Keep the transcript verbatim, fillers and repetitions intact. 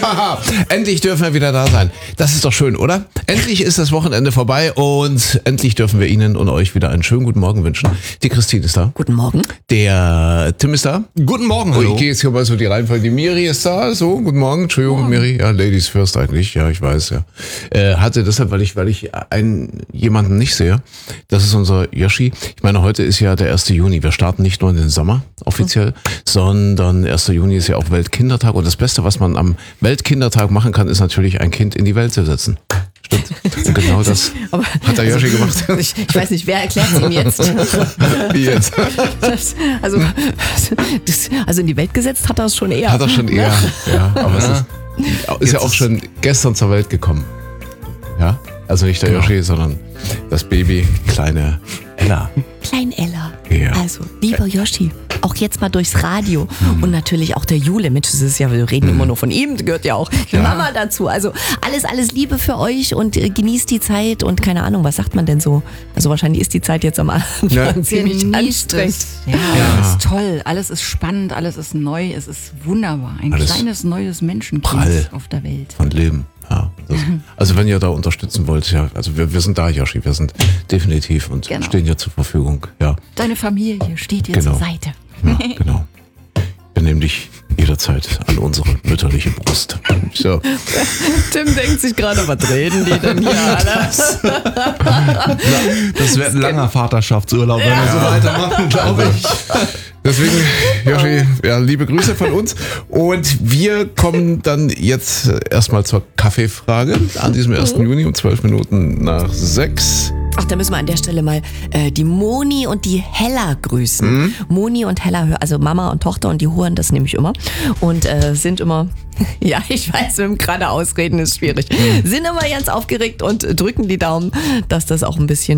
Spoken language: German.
Endlich dürfen wir wieder da sein. Das ist doch schön, oder? Endlich ist das Wochenende vorbei und endlich dürfen wir Ihnen und euch wieder einen schönen guten Morgen wünschen. Die Christine ist da. Guten Morgen. Der Tim ist da. Guten Morgen, Oh, hallo. ich gehe jetzt hier mal so die Reihenfolge. Die Miri ist da. So, guten Morgen. Entschuldigung, Morgen. Miri. Ja, Ladies first eigentlich. Ja, ich weiß, ja. Äh, hatte deshalb, weil ich, weil ich einen, jemanden nicht sehe. Das ist unser Yoshi. Ich meine, heute ist ja der erste Juni. Wir starten nicht nur in den Sommer offiziell, mhm. sondern erster Juni ist ja auch Weltkindertag. Und das Beste, was man am Weltkindertag machen kann, ist natürlich ein Kind in die Welt zu setzen. Stimmt. Und genau das Aber, hat der Yoshi also, gemacht. Ich, ich weiß nicht, wer erklärt es ihm jetzt? Wie jetzt? Das, also, das, also in die Welt gesetzt hat er es schon eher. Hat er schon eher, ja. Aber ja. es ist, ist ja auch schon gestern zur Welt gekommen. Ja, also nicht der genau. Yoshi, sondern das Baby, kleine Ella. Klein Ella. Ja. Also, lieber Yoshi, auch jetzt mal durchs Radio. Mhm. Und natürlich auch der Jule. Mensch, das ist ja, wir reden mhm. immer nur von ihm, gehört ja auch die ja. Mama dazu. Also alles, alles Liebe für euch und äh, genießt die Zeit und keine Ahnung, was sagt man denn so? Also wahrscheinlich ist die Zeit jetzt am Anfang ja. ziemlich anstrengend. Ja, ja, es ist toll. Alles ist spannend, alles ist neu, es ist wunderbar. Ein alles kleines, neues Menschenkind prall auf der Welt. Von Leben. Ja, das, also wenn ihr da unterstützen wollt, ja, also wir, wir sind da, Yoshi, wir sind definitiv und genau. stehen dir zur Verfügung. Ja. Deine Familie steht dir genau. zur Seite. Ja, genau. Wir nehmen dich jederzeit an unsere mütterliche Brust. So. Tim denkt sich gerade, was reden die denn hier alles? Das wird ein langer Vaterschaftsurlaub, wenn ja. wir so weitermachen, glaube ich. Deswegen, Yoshi, ja, liebe Grüße von uns. Und wir kommen dann jetzt erstmal zur Kaffeefrage an diesem ersten Juni um zwölf Minuten nach sechs. Ach, da müssen wir an der Stelle mal äh, die Moni und die Hella grüßen. Mhm. Moni und Hella, also Mama und Tochter, und die hören das nämlich immer. Und äh, sind immer, ja, ich weiß, gerade ausreden ist schwierig, mhm. sind immer ganz aufgeregt und drücken die Daumen, dass das auch ein bisschen